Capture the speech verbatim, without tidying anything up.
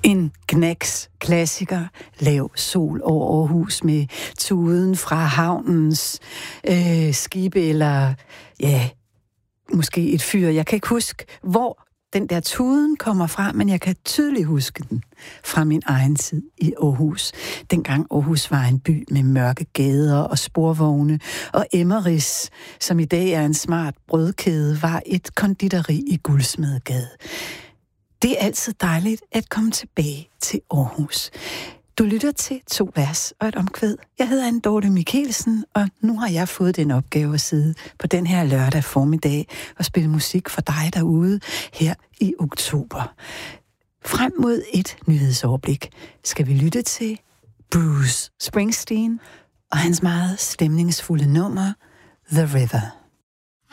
En Knacks klassiker, Lav sol over Aarhus med tuden fra havnens øh, skibe, eller ja, måske et fyr. Jeg kan ikke huske, hvor den der tuden kommer fra, men jeg kan tydeligt huske den fra min egen tid i Aarhus. Dengang Aarhus var en by med mørke gader og sporvogne, og Emmerys, som i dag er en smart brødkæde, var et konditori i Guldsmedegade. Det er altid dejligt at komme tilbage til Aarhus. Du lytter til To vers og et omkvæd. Jeg hedder Anne Dorte Michelsen, og nu har jeg fået den opgave at sidde på den her lørdag formiddag og spille musik for dig derude her i oktober. Frem mod et nyhedsoverblik skal vi lytte til Bruce Springsteen og hans meget stemningsfulde nummer The River.